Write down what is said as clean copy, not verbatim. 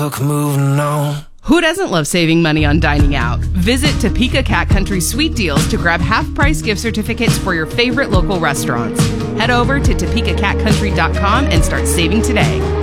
luck moving on. Who doesn't love saving money on dining out? Visit Topeka Cat Country Sweet Deals to grab half-price gift certificates for your favorite local restaurants. Head over to topekacatcountry.com and start saving today.